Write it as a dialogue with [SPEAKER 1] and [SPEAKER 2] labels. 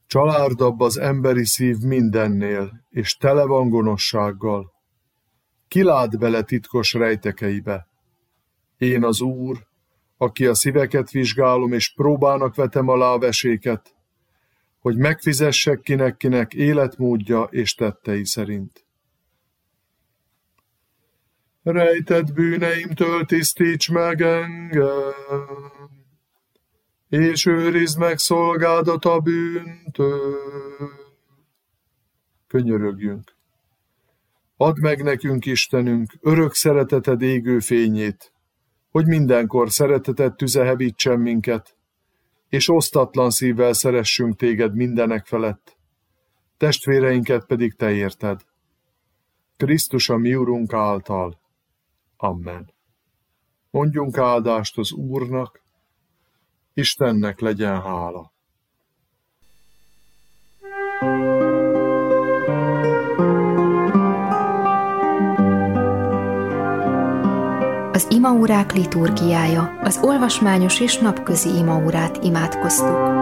[SPEAKER 1] Csalárdabb az emberi szív mindennél, és tele van gonoszsággal. Ki lát bele titkos rejtekeibe? Én az Úr, aki a szíveket vizsgálom, és próbának vetem alá a veséket, hogy megfizessek kinek életmódja és tettei szerint. Rejtett bűneimtől tisztíts meg engem, és őrizd meg szolgádat a bűntől. Könyörögjünk! Add meg nekünk, Istenünk, örök szereteted égő fényét, hogy mindenkor szereteted tüze hevítsen minket, és osztatlan szívvel szeressünk téged mindenek felett, testvéreinket pedig te érted. Krisztus a mi Urunk által. Amen. Mondjunk áldást az Úrnak, Istennek legyen hála.
[SPEAKER 2] Az imaórák liturgiája, az olvasmányos és napközi imaórát imádkoztuk.